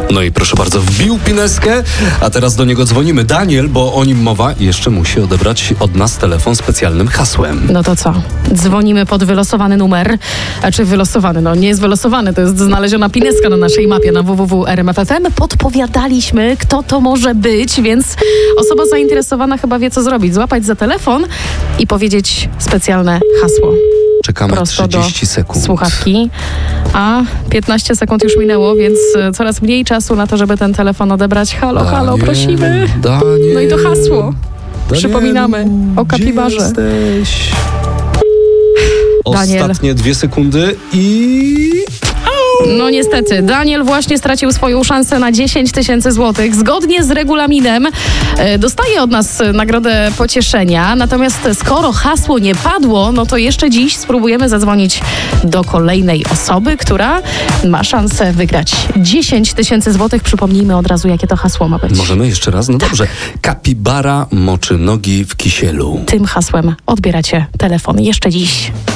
No i proszę bardzo, wbił pineskę, a teraz do niego dzwonimy. Daniel, bo o nim mowa, jeszcze musi odebrać od nas telefon specjalnym hasłem. No to co? Dzwonimy pod wylosowany numer. Czy wylosowany? No nie jest wylosowany, to jest znaleziona pineska na naszej mapie na www.rmf.fm. Podpowiadaliśmy, kto to może być, więc osoba zainteresowana chyba wie, co zrobić. Złapać za telefon i powiedzieć specjalne hasło. Czekamy Prosto 30 sekund. Słuchawki. A 15 sekund już minęło, więc coraz mniej czasu na to, żeby ten telefon odebrać. Halo, halo, prosimy. Daniel, No i to hasło. Danielu, Przypominamy o kapibarze. Gdzie jesteś? Daniel. Ostatnie 2 sekundy i... No niestety, Daniel właśnie stracił swoją szansę na 10 000 złotych. Zgodnie z regulaminem dostaje od nas nagrodę pocieszenia. Natomiast skoro hasło nie padło, no to jeszcze dziś spróbujemy zadzwonić do kolejnej osoby, która ma szansę wygrać 10 000 złotych. Przypomnijmy od razu, jakie to hasło ma być. Możemy jeszcze raz? No dobrze. Kapibara moczy nogi w kisielu. Tym hasłem odbieracie telefon jeszcze dziś.